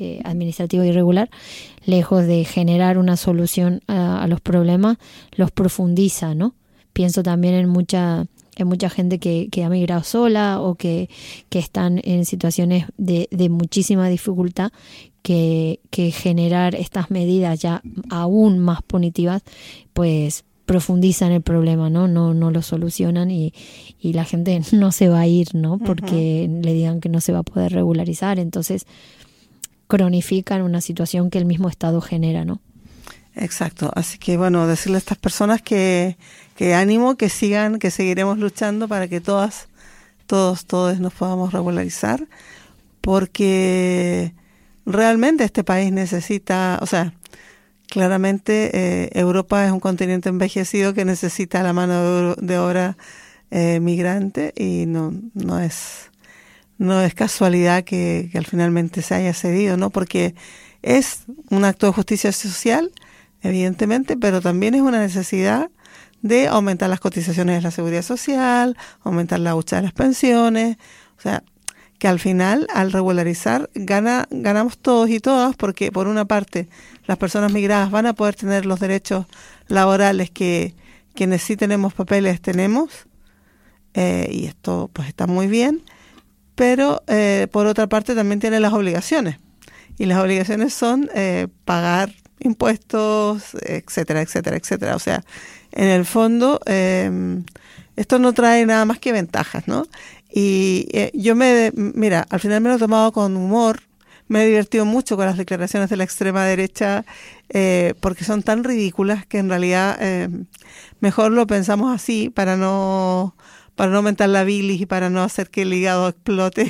administrativo irregular, lejos de generar una solución a los problemas, los profundiza, ¿no? Pienso también en mucha gente que ha migrado sola o que están en situaciones de muchísima dificultad, que generar estas medidas ya aún más punitivas, pues profundizan el problema, ¿no? No lo solucionan y la gente no se va a ir, ¿no? Porque le digan que no se va a poder regularizar. Entonces cronifican una situación que el mismo Estado genera, ¿no? Exacto. Así que bueno, decirle a estas personas que ánimo, que sigan, que seguiremos luchando para que todos nos podamos regularizar, porque realmente este país necesita, o sea, claramente Europa es un continente envejecido que necesita la mano de obra migrante, y no es casualidad que al finalmente se haya cedido, ¿no? Porque es un acto de justicia social, evidentemente, pero también es una necesidad de aumentar las cotizaciones de la seguridad social, aumentar la hucha de las pensiones, o sea, que al final, al regularizar, ganamos todos y todas, porque por una parte las personas migradas van a poder tener los derechos laborales que quienes sí tenemos papeles tenemos, y esto pues está muy bien, pero por otra parte también tienen las obligaciones, y las obligaciones son pagar impuestos, etcétera, etcétera, etcétera. O sea, en el fondo esto no trae nada más que ventajas, ¿no? Y mira, al final me lo he tomado con humor, me he divertido mucho con las declaraciones de la extrema derecha, porque son tan ridículas que en realidad mejor lo pensamos así para no aumentar la bilis y para no hacer que el hígado explote,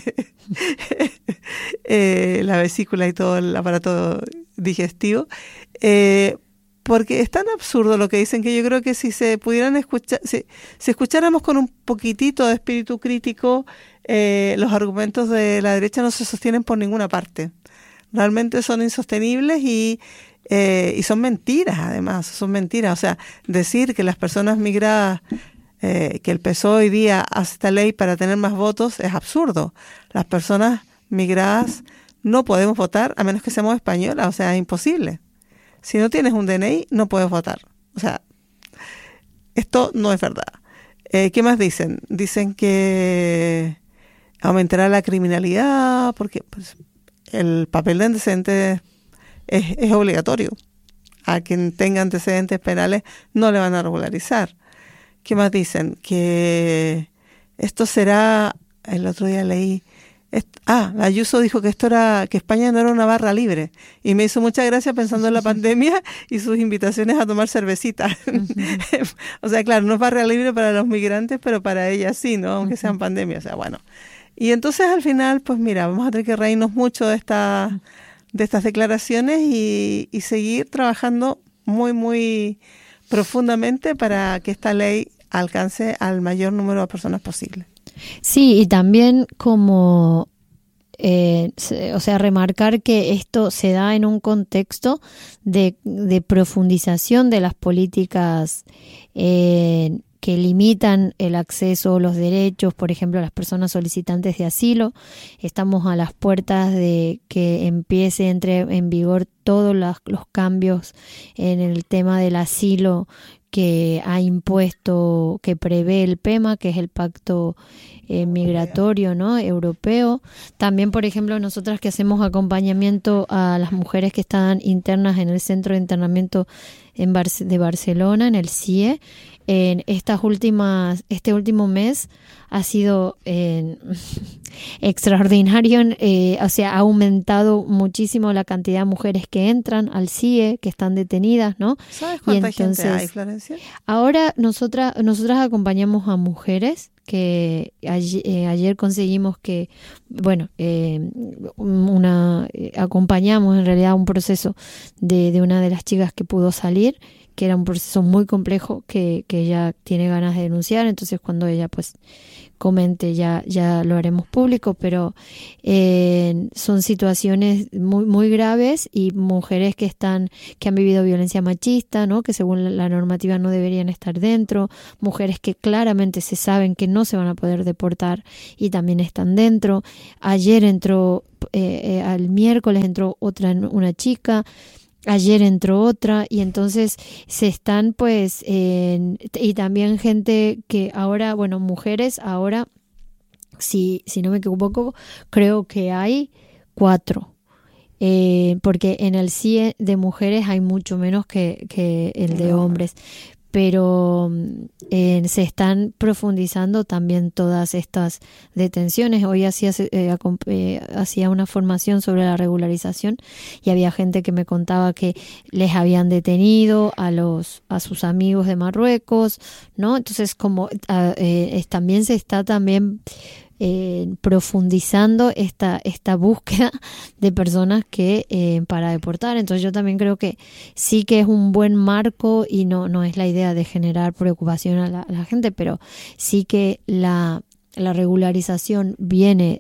la vesícula y todo el aparato digestivo, porque es tan absurdo lo que dicen que yo creo que si se pudieran escuchar, si escucháramos con un poquitito de espíritu crítico, los argumentos de la derecha no se sostienen por ninguna parte. Realmente son insostenibles y son mentiras, además, son mentiras. O sea, decir que las personas migradas, que el PSOE hoy día hace esta ley para tener más votos, es absurdo. Las personas migradas no podemos votar a menos que seamos españolas, o sea, es imposible. Si no tienes un DNI, no puedes votar. O sea, esto no es verdad. ¿Qué más dicen? Dicen que aumentará la criminalidad, porque pues, el papel de antecedentes es obligatorio. A quien tenga antecedentes penales no le van a regularizar. ¿Qué más dicen? Que esto será, el otro día leí, Ayuso dijo que que España no era una barra libre, y me hizo mucha gracia pensando en la pandemia y sus invitaciones a tomar cervecita. O sea, claro, no es barra libre para los migrantes, pero para ellas sí, ¿no? Aunque sean pandemia, o sea, bueno. Y entonces al final, pues mira, vamos a tener que reírnos mucho de estas declaraciones y seguir trabajando muy, muy profundamente para que esta ley alcance al mayor número de personas posible. Sí, y también como, remarcar que esto se da en un contexto de profundización de las políticas que limitan el acceso o los derechos, por ejemplo, a las personas solicitantes de asilo. Estamos a las puertas de que entre en vigor todos los cambios en el tema del asilo que ha impuesto, que prevé el PEMA, que es el Pacto Migratorio, ¿no?, europeo. También, por ejemplo, nosotras que hacemos acompañamiento a las mujeres que están internas en el Centro de Internamiento de Barcelona, en el CIE, este último mes ha sido extraordinario, ha aumentado muchísimo la cantidad de mujeres que entran al CIE, que están detenidas, ¿no? ¿Sabes cuánta gente hay, Florencia? Ahora nosotras acompañamos a mujeres que ayer conseguimos que, acompañamos en realidad un proceso de una de las chicas que pudo salir, que era un proceso muy complejo que ella tiene ganas de denunciar. Entonces cuando ella pues comente, ya lo haremos público, pero son situaciones muy, muy graves y mujeres que han vivido violencia machista, ¿no? Que según la normativa no deberían estar dentro, mujeres que claramente se saben que no se van a poder deportar y también están dentro. Ayer al miércoles entró una chica. Ayer entró otra y entonces se están y también gente que ahora, bueno, mujeres ahora, si no me equivoco, creo que hay 4. Porque en el CIE de mujeres hay mucho menos que el de hombres. Pero se están profundizando también todas estas detenciones. Hoy hacía una formación sobre la regularización y había gente que me contaba que les habían detenido a sus amigos de Marruecos, ¿no? Entonces también se está profundizando esta búsqueda de personas que para deportar. Entonces yo también creo que sí que es un buen marco y no es la idea de generar preocupación a la gente, pero sí que la regularización viene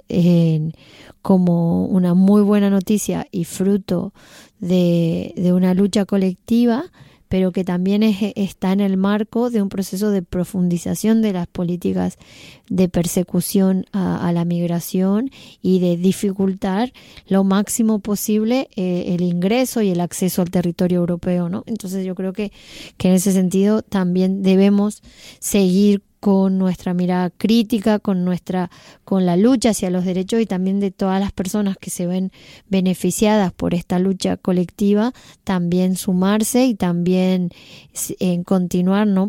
como una muy buena noticia y fruto de una lucha colectiva, pero que también está en el marco de un proceso de profundización de las políticas de persecución a la migración y de dificultar lo máximo posible el ingreso y el acceso al territorio europeo, ¿no? Entonces yo creo que en ese sentido también debemos seguir con nuestra mirada crítica, con la lucha hacia los derechos y también de todas las personas que se ven beneficiadas por esta lucha colectiva, también sumarse y también continuar, ¿no?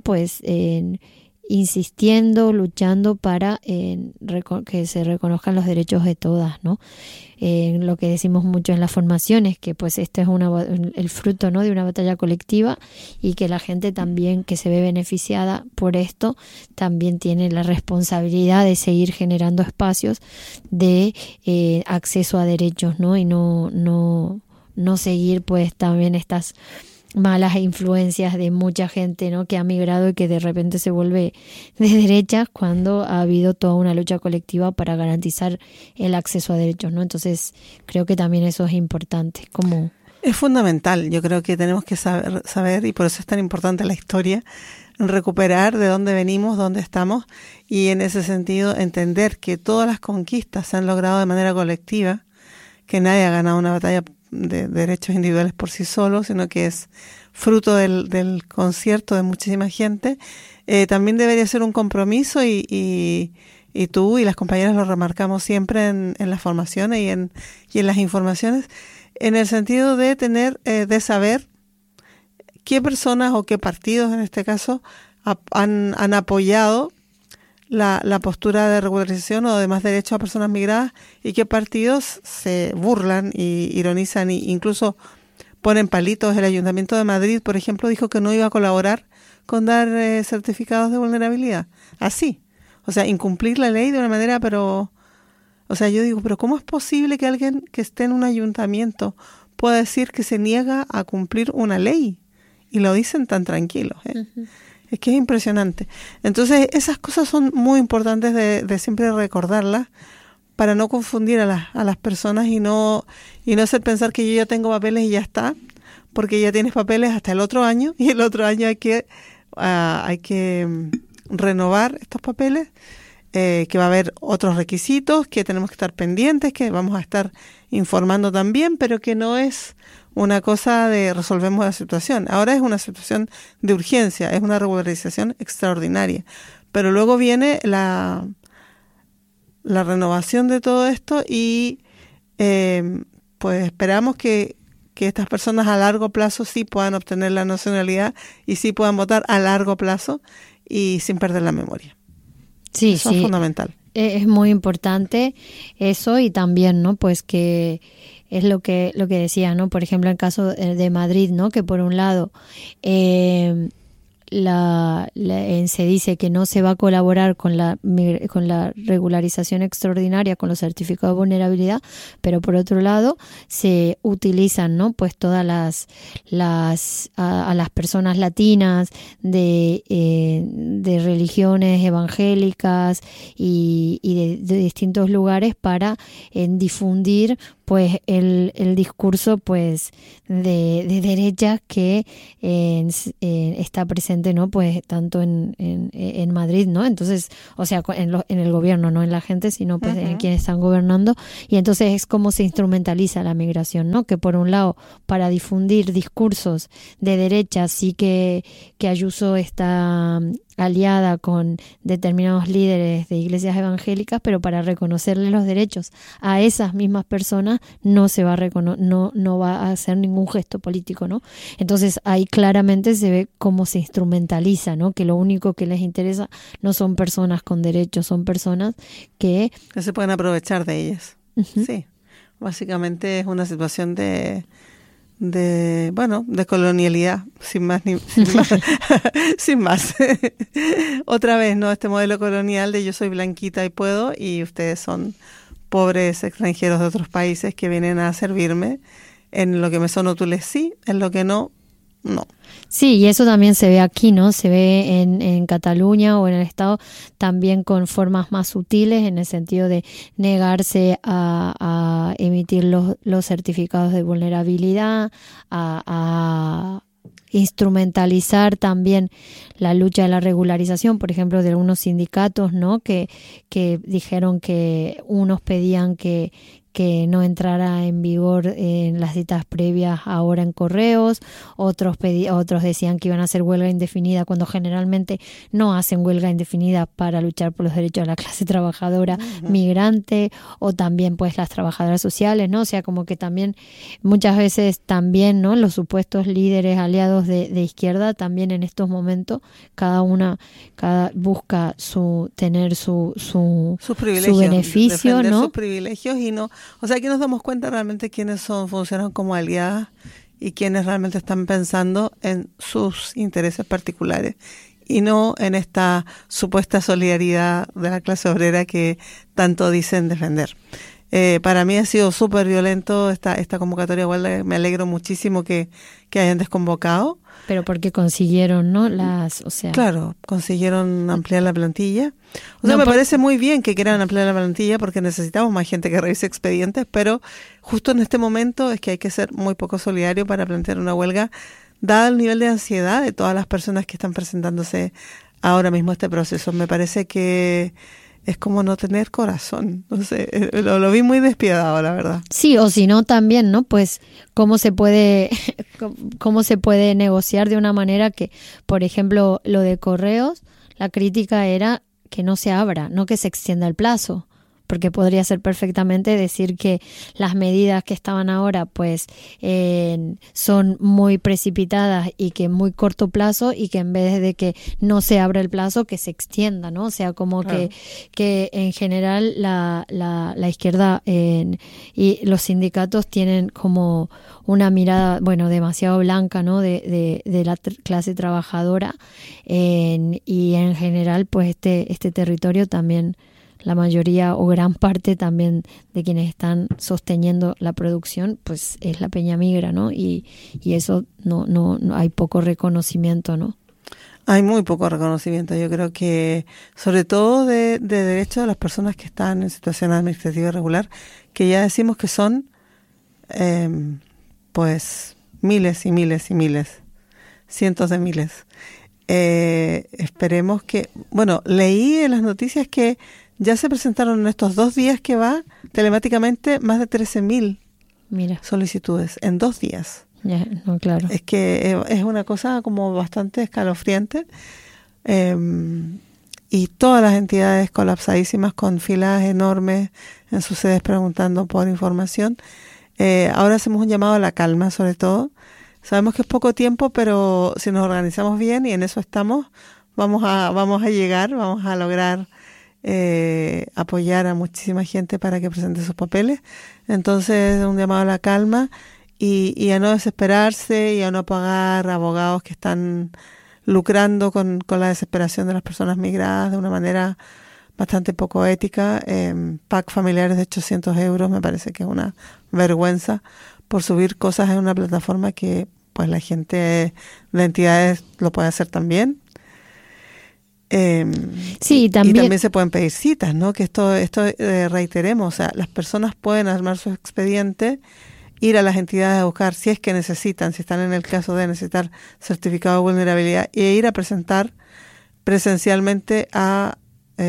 Insistiendo, luchando para que se reconozcan los derechos de todas, ¿no? Lo que decimos mucho en las formaciones, que pues esto es el fruto, ¿no? de una batalla colectiva y que la gente también que se ve beneficiada por esto también tiene la responsabilidad de seguir generando espacios de acceso a derechos, ¿no? Y no seguir pues también estas malas influencias de mucha gente, ¿no? que ha migrado y que de repente se vuelve de derechas cuando ha habido toda una lucha colectiva para garantizar el acceso a derechos, ¿no? Entonces creo que también eso es importante. Es fundamental. Yo creo que tenemos que saber y por eso es tan importante la historia, recuperar de dónde venimos, dónde estamos y en ese sentido entender que todas las conquistas se han logrado de manera colectiva, que nadie ha ganado una batalla de derechos individuales por sí solo, sino que es fruto del concierto de muchísima gente. También debería ser un compromiso y tú y las compañeras lo remarcamos siempre en las formaciones y en las informaciones, en el sentido de de saber qué personas o qué partidos en este caso han apoyado la postura de regularización o de más derechos a personas migradas y qué partidos se burlan y ironizan e incluso ponen palitos. El Ayuntamiento de Madrid, por ejemplo, dijo que no iba a colaborar con dar certificados de vulnerabilidad. Así. O sea, incumplir la ley de una manera, pero yo digo, pero ¿cómo es posible que alguien que esté en un ayuntamiento pueda decir que se niega a cumplir una ley? Y lo dicen tan tranquilos, Uh-huh. Es que es impresionante. Entonces, esas cosas son muy importantes de siempre recordarlas para no confundir a las personas y no hacer pensar que yo ya tengo papeles y ya está, porque ya tienes papeles hasta el otro año y el otro año hay que renovar estos papeles, que va a haber otros requisitos que tenemos que estar pendientes, que vamos a estar informando también, pero que no es una cosa de resolvemos la situación. Ahora es una situación de urgencia, es una regularización extraordinaria. Pero luego viene la renovación de todo esto y pues esperamos que estas personas a largo plazo sí puedan obtener la nacionalidad y sí puedan votar a largo plazo y sin perder la memoria. Sí, eso es fundamental. Es muy importante eso y también, ¿no? Pues que es lo que decía, ¿no? Por ejemplo, en el caso de Madrid, ¿no? Que por un lado se dice que no se va a colaborar con la regularización extraordinaria, con los certificados de vulnerabilidad, pero por otro lado se utilizan, ¿no? Pues todas a las personas latinas de religiones evangélicas y de distintos lugares para difundir pues el discurso pues de derechas que está presente, ¿no? Pues tanto en Madrid, ¿no? Entonces, o sea, en el gobierno, no en la gente, sino pues en quienes están gobernando. Y entonces es como se instrumentaliza la migración, ¿no? Que por un lado, para difundir discursos de derechas, sí que Ayuso está aliada con determinados líderes de iglesias evangélicas, pero para reconocerle los derechos a esas mismas personas no se va a no va a hacer ningún gesto político, ¿no? Entonces ahí claramente se ve cómo se instrumentaliza, ¿no? Que lo único que les interesa no son personas con derechos, son personas que se pueden aprovechar de ellas. Sí, básicamente es una situación de colonialidad, sin más. Sin más. Otra vez, ¿no? Este modelo colonial de yo soy blanquita y puedo, y ustedes son pobres extranjeros de otros países que vienen a servirme. En lo que me son útiles, sí, en lo que no. Sí, y eso también se ve aquí, ¿no? Se ve en Cataluña o en el Estado también con formas más sutiles, en el sentido de negarse a emitir los certificados de vulnerabilidad, a instrumentalizar también la lucha de la regularización, por ejemplo, de algunos sindicatos, ¿no? Que dijeron que unos pedían que no entrara en vigor en las citas previas ahora en correos, otros decían que iban a hacer huelga indefinida cuando generalmente no hacen huelga indefinida para luchar por los derechos de la clase trabajadora migrante, o también pues las trabajadoras sociales, ¿no? O sea, como que también muchas veces también, ¿no? Los supuestos líderes aliados de izquierda también en estos momentos cada busca tener su beneficio, ¿no? Sus privilegios y no. O sea, aquí nos damos cuenta realmente quiénes funcionan como aliadas y quienes realmente están pensando en sus intereses particulares y no en esta supuesta solidaridad de la clase obrera que tanto dicen defender. Para mí ha sido súper violento esta convocatoria de huelga. Me alegro muchísimo que hayan desconvocado. Pero porque consiguieron, ¿no? Claro, consiguieron ampliar la plantilla. Me parece muy bien que quieran ampliar la plantilla porque necesitamos más gente que revise expedientes, pero justo en este momento es que hay que ser muy poco solidario para plantear una huelga, dado el nivel de ansiedad de todas las personas que están presentándose ahora mismo a este proceso. Me parece que es como no tener corazón. No sé, lo vi muy despiadado, la verdad. Sí, o si no también, ¿no? Pues cómo se puede negociar de una manera que, por ejemplo, lo de correos, la crítica era que no se abra, no que se extienda el plazo. Porque podría ser perfectamente decir que las medidas que estaban ahora pues son muy precipitadas y que en muy corto plazo, y que en vez de que no se abra el plazo, que se extienda, ¿no? O sea, como claro, que en general la izquierda y los sindicatos tienen como una mirada, demasiado blanca, ¿no? De la clase trabajadora, y en general pues este territorio también, la mayoría o gran parte también de quienes están sosteniendo la producción, pues es la peña migra, ¿no? Y eso no hay poco reconocimiento, ¿no? Hay muy poco reconocimiento. Yo creo que, sobre todo de derechos de las personas que están en situación administrativa irregular, que ya decimos que son, pues, miles y miles y miles, cientos de miles. Esperemos que, leí en las noticias que ya se presentaron en estos 2 días que va telemáticamente más de 13.000 solicitudes en 2 días. Ya, no, claro. Es que es una cosa como bastante escalofriante, y todas las entidades colapsadísimas con filas enormes en sus sedes preguntando por información. Ahora hacemos un llamado a la calma, sobre todo. Sabemos que es poco tiempo, pero si nos organizamos bien, y en eso estamos, vamos a llegar, vamos a lograr apoyar a muchísima gente para que presente sus papeles. Entonces, un llamado a la calma y a no desesperarse y a no pagar abogados que están lucrando con la desesperación de las personas migradas de una manera bastante poco ética. Pack familiares de 800 euros me parece que es una vergüenza por subir cosas en una plataforma que pues la gente de entidades lo puede hacer también. Sí, y también se pueden pedir citas, ¿no? Que esto reiteremos, o sea, las personas pueden armar su expediente, ir a las entidades a buscar si es que necesitan, si están en el caso de necesitar certificado de vulnerabilidad, e ir a presentar presencialmente a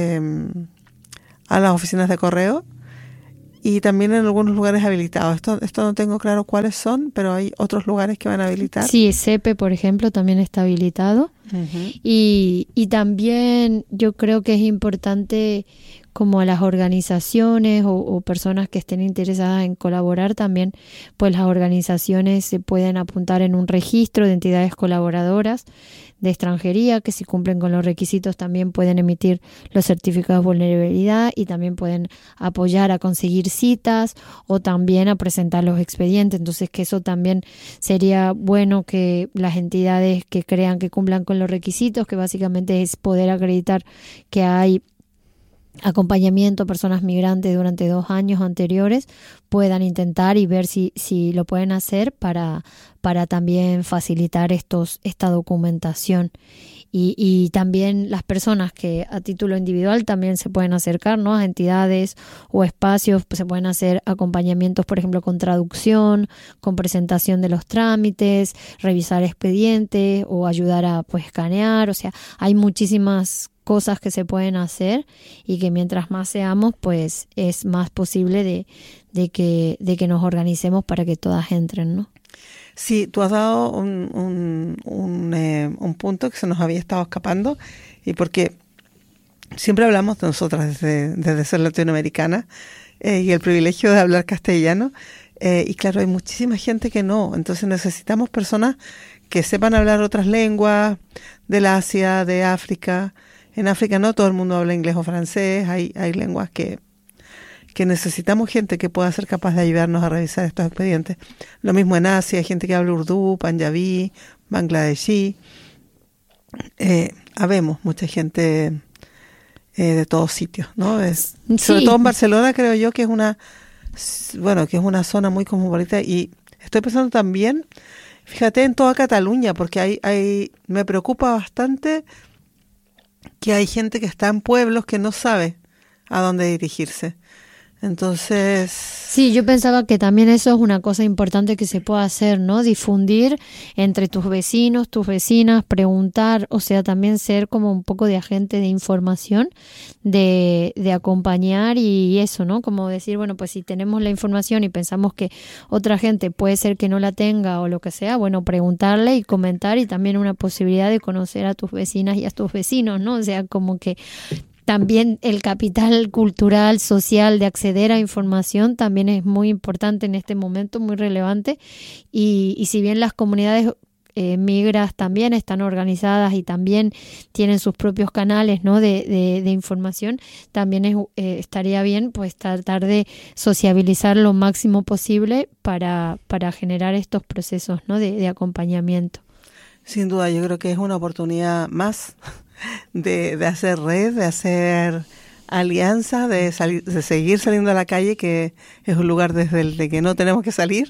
las oficinas de correo y también en algunos lugares habilitados. Esto no tengo claro cuáles son, pero hay otros lugares que van a habilitar. Sí, CEPE, por ejemplo, también está habilitado. Uh-huh. Y también yo creo que es importante, como a las organizaciones o personas que estén interesadas en colaborar también, pues las organizaciones se pueden apuntar en un registro de entidades colaboradoras de extranjería que si cumplen con los requisitos también pueden emitir los certificados de vulnerabilidad y también pueden apoyar a conseguir citas o también a presentar los expedientes. Entonces que eso también sería bueno, que las entidades que crean que cumplan con los requisitos, que básicamente es poder acreditar que hay acompañamiento a personas migrantes durante 2 años anteriores, puedan intentar y ver si lo pueden hacer para también facilitar esta documentación. Y también las personas que a título individual también se pueden acercar, ¿no?, a entidades o espacios, pues se pueden hacer acompañamientos, por ejemplo, con traducción, con presentación de los trámites, revisar expedientes o ayudar a pues escanear. O sea, hay muchísimas cosas que se pueden hacer y que mientras más seamos, pues es más posible de que nos organicemos para que todas entren, ¿no? Sí, tú has dado un punto que se nos había estado escapando, y porque siempre hablamos de nosotras desde ser latinoamericana y el privilegio de hablar castellano, y claro, hay muchísima gente que no, entonces necesitamos personas que sepan hablar otras lenguas, del Asia, de África. En África no todo el mundo habla inglés o francés, hay lenguas que necesitamos gente que pueda ser capaz de ayudarnos a revisar estos expedientes. Lo mismo en Asia, hay gente que habla urdú, panjabí, bangladesí. Habemos mucha gente de todos sitios, ¿no? Sobre todo en Barcelona creo yo que es una zona muy cosmopolita, y estoy pensando también, fíjate, en toda Cataluña, porque me preocupa bastante que hay gente que está en pueblos que no sabe a dónde dirigirse. Entonces... Sí, yo pensaba que también eso es una cosa importante que se puede hacer, ¿no? Difundir entre tus vecinos, tus vecinas, preguntar, o sea, también ser como un poco de agente de información, de acompañar y eso, ¿no? Como decir, bueno, pues si tenemos la información y pensamos que otra gente puede ser que no la tenga o lo que sea, bueno, preguntarle y comentar, y también una posibilidad de conocer a tus vecinas y a tus vecinos, ¿no? O sea, como que también el capital cultural, social de acceder a información también es muy importante en este momento, muy relevante. Y si bien las comunidades migras también están organizadas y también tienen sus propios canales, ¿no?, de información, también estaría bien pues tratar de sociabilizar lo máximo posible para generar estos procesos, ¿no?, de acompañamiento. Sin duda, yo creo que es una oportunidad más de hacer red, de hacer alianza, de seguir saliendo a la calle, que es un lugar desde el de que no tenemos que salir,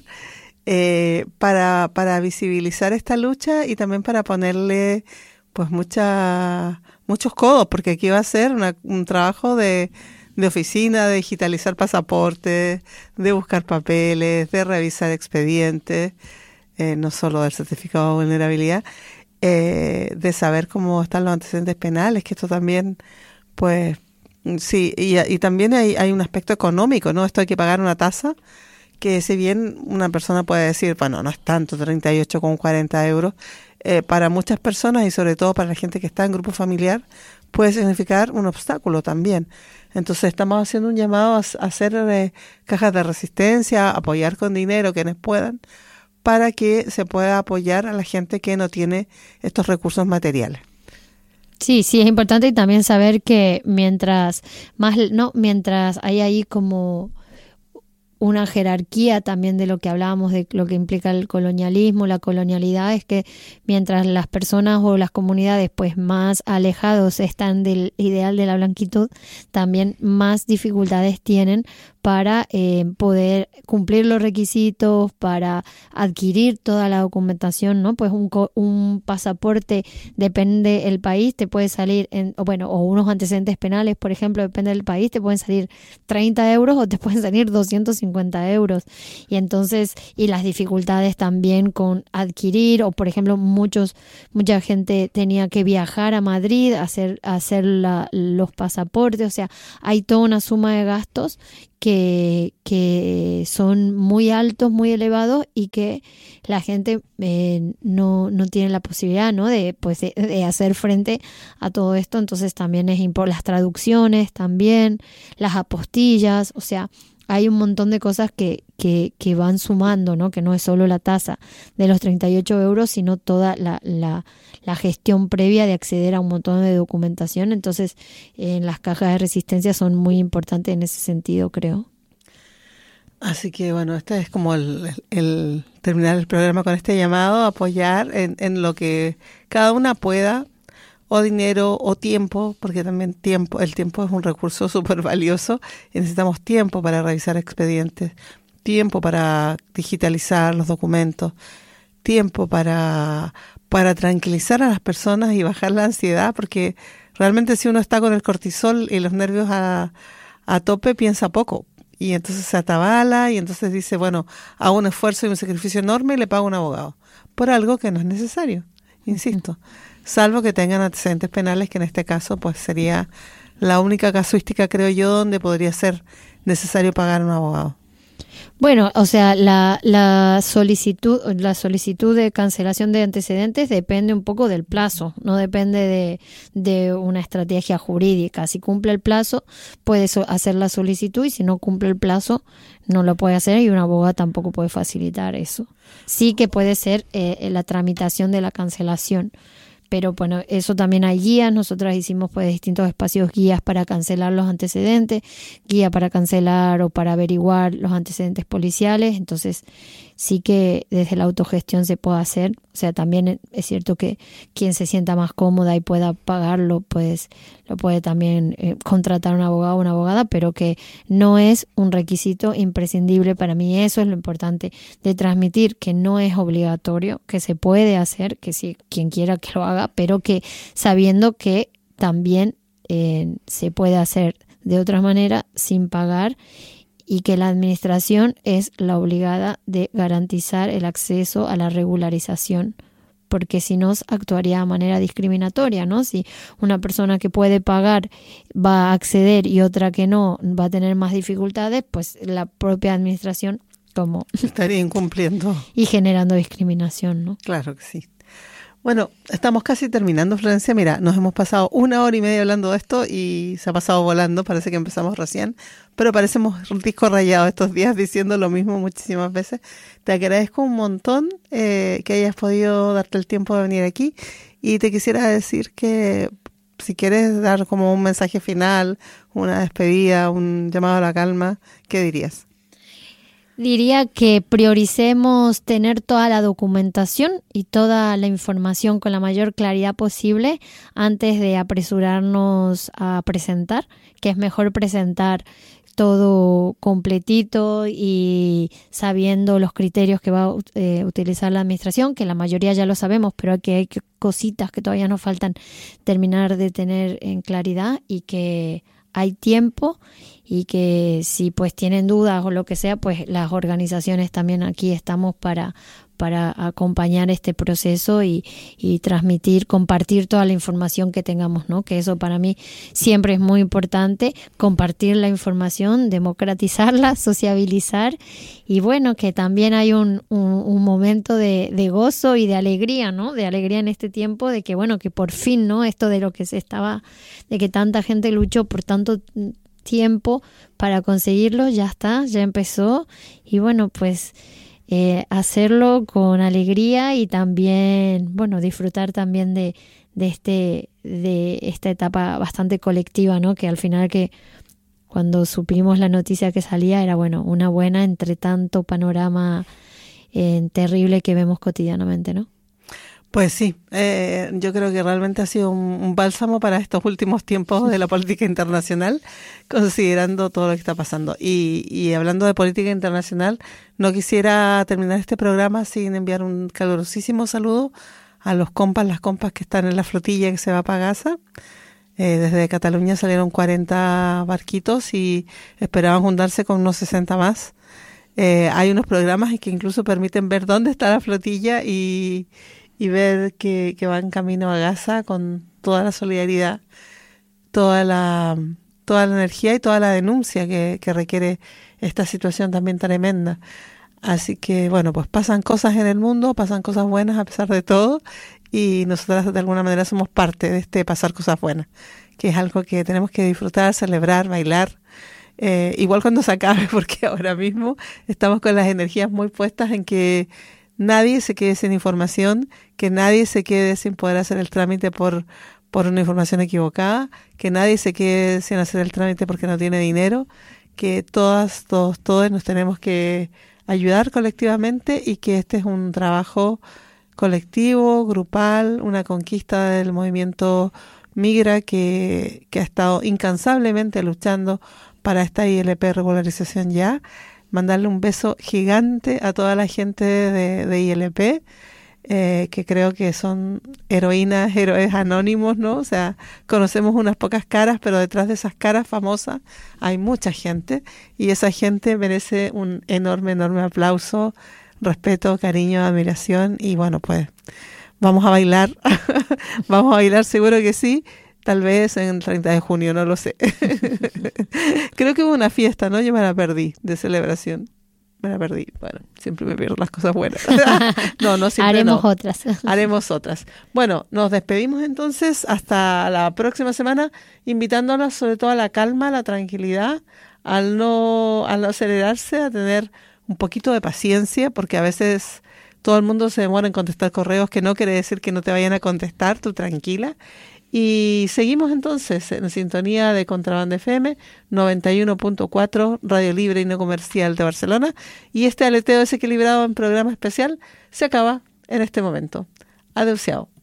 para visibilizar esta lucha y también para ponerle pues muchos codos, porque aquí va a ser un trabajo de oficina, de digitalizar pasaportes, de buscar papeles, de revisar expedientes, no solo del certificado de vulnerabilidad, de saber cómo están los antecedentes penales, que esto también, pues, sí, y también hay un aspecto económico, ¿no? Esto hay que pagar una tasa, que si bien una persona puede decir, bueno, no es tanto, 38,40 euros, para muchas personas y sobre todo para la gente que está en grupo familiar, puede significar un obstáculo también. Entonces estamos haciendo un llamado a hacer cajas de resistencia, apoyar con dinero quienes puedan, para que se pueda apoyar a la gente que no tiene estos recursos materiales. Sí, es importante, y también saber que mientras hay ahí como una jerarquía también de lo que hablábamos, de lo que implica el colonialismo, la colonialidad, es que mientras las personas o las comunidades pues más alejados están del ideal de la blanquitud, también más dificultades tienen para poder cumplir los requisitos, para adquirir toda la documentación, ¿no? Pues un pasaporte, depende del país, te puede salir, o unos antecedentes penales, por ejemplo, depende del país, te pueden salir 30 euros o te pueden salir 250 euros. Y entonces, y las dificultades también con adquirir, o por ejemplo, mucha gente tenía que viajar a Madrid a hacer los pasaportes, o sea, hay toda una suma de gastos que son muy altos, muy elevados, y que la gente no tiene la posibilidad, ¿no? de hacer frente a todo esto. Entonces también es importante las traducciones, también las apostillas, o sea, hay un montón de cosas que van sumando, ¿no? Que no es solo la tasa de los 38 euros, sino toda la gestión previa de acceder a un montón de documentación. Entonces, las cajas de resistencia son muy importantes en ese sentido, creo. Así que bueno, este es como el terminar el programa con este llamado a apoyar en lo que cada una pueda, o dinero o tiempo, porque también el tiempo es un recurso súper valioso y necesitamos tiempo para revisar expedientes, tiempo para digitalizar los documentos, tiempo para tranquilizar a las personas y bajar la ansiedad, porque realmente si uno está con el cortisol y los nervios a tope, piensa poco. Y entonces se atabala y entonces dice, bueno, hago un esfuerzo y un sacrificio enorme y le pago a un abogado por algo que no es necesario, insisto, salvo que tengan antecedentes penales, que en este caso pues sería la única casuística, creo yo, donde podría ser necesario pagar a un abogado. Bueno, o sea, la solicitud de cancelación de antecedentes depende un poco del plazo, no depende de una estrategia jurídica. Si cumple el plazo, puede hacer la solicitud, y si no cumple el plazo, no lo puede hacer, y un abogado tampoco puede facilitar eso. Sí que puede ser la tramitación de la cancelación. Pero bueno, eso también hay guías. Nosotras hicimos pues distintos espacios, guías para cancelar los antecedentes, guía para cancelar o para averiguar los antecedentes policiales. Entonces sí que desde la autogestión se puede hacer. O sea, también es cierto que quien se sienta más cómoda y pueda pagarlo, pues lo puede también contratar un abogado o una abogada, pero que no es un requisito imprescindible. Para mí eso es lo importante de transmitir, que no es obligatorio, que se puede hacer, que si quien quiera que lo haga, pero que sabiendo que también se puede hacer de otra manera sin pagar, y que la administración es la obligada de garantizar el acceso a la regularización, porque si no actuaría de manera discriminatoria, ¿no? Si una persona que puede pagar va a acceder y otra que no va a tener más dificultades, pues la propia administración como estaría incumpliendo y generando discriminación, ¿no? Claro que sí. Bueno, estamos casi terminando, Florencia. Mira, nos hemos pasado 1 hora y media hablando de esto y se ha pasado volando. Parece que empezamos recién, pero parecemos un disco rayado estos días diciendo lo mismo muchísimas veces. Te agradezco un montón que hayas podido darte el tiempo de venir aquí, y te quisiera decir que si quieres dar como un mensaje final, una despedida, un llamado a la calma, ¿qué dirías? Diría que prioricemos tener toda la documentación y toda la información con la mayor claridad posible antes de apresurarnos a presentar, que es mejor presentar todo completito y sabiendo los criterios que va a utilizar la administración, que la mayoría ya lo sabemos, pero hay cositas que todavía nos faltan terminar de tener en claridad, y que hay tiempo, y que si pues tienen dudas o lo que sea, pues las organizaciones también aquí estamos para acompañar este proceso y transmitir, compartir toda la información que tengamos, ¿no? Que eso para mí siempre es muy importante, compartir la información, democratizarla, sociabilizar, y bueno, que también hay un momento de gozo y de alegría, ¿no? De alegría en este tiempo, de que bueno, que por fin, ¿no? Esto de lo que de que tanta gente luchó por tanto tiempo para conseguirlo, ya está, ya empezó, y bueno, pues hacerlo con alegría, y también, bueno, disfrutar también de esta etapa bastante colectiva, ¿no? Que al final que cuando supimos la noticia que salía, era bueno, una buena entre tanto panorama terrible que vemos cotidianamente, ¿no? Pues sí, yo creo que realmente ha sido un bálsamo para estos últimos tiempos de la política internacional, considerando todo lo que está pasando. Y hablando de política internacional, no quisiera terminar este programa sin enviar un calurosísimo saludo a los compas, las compas que están en la flotilla que se va para Gaza. Desde Cataluña salieron 40 barquitos y esperaban juntarse con unos 60 más. Hay unos programas que incluso permiten ver dónde está la flotilla y ver que va en camino a Gaza con toda la solidaridad, toda la energía y toda la denuncia que requiere esta situación también tremenda. Así que, bueno, pues pasan cosas en el mundo, pasan cosas buenas a pesar de todo, y nosotras de alguna manera somos parte de este pasar cosas buenas, que es algo que tenemos que disfrutar, celebrar, bailar, igual cuando se acabe, porque ahora mismo estamos con las energías muy puestas en que nadie se quede sin información, que nadie se quede sin poder hacer el trámite por una información equivocada, que nadie se quede sin hacer el trámite porque no tiene dinero, que todos nos tenemos que ayudar colectivamente y que este es un trabajo colectivo, grupal, una conquista del movimiento Migra que ha estado incansablemente luchando para esta ILP regularización ya. Mandarle un beso gigante a toda la gente de ILP, que creo que son heroínas, héroes anónimos, ¿no? O sea, conocemos unas pocas caras, pero detrás de esas caras famosas hay mucha gente, y esa gente merece un enorme, enorme aplauso, respeto, cariño, admiración, y bueno, pues vamos a bailar, vamos a bailar seguro que sí. Tal vez en el 30 de junio, no lo sé. Creo que hubo una fiesta, ¿no? Yo me la perdí de celebración. Me la perdí. Bueno, siempre me pierdo las cosas buenas. No, siempre Haremos no. otras. Haremos otras. Bueno, nos despedimos entonces hasta la próxima semana, invitándonos sobre todo a la calma, a la tranquilidad, al no acelerarse, a tener un poquito de paciencia, porque a veces todo el mundo se demora en contestar correos, que no quiere decir que no te vayan a contestar, tú tranquila. Y seguimos entonces en sintonía de Contrabanda FM 91.4, Radio Libre y No Comercial de Barcelona, y este aleteo desequilibrado en programa especial se acaba en este momento. Adeu-siau.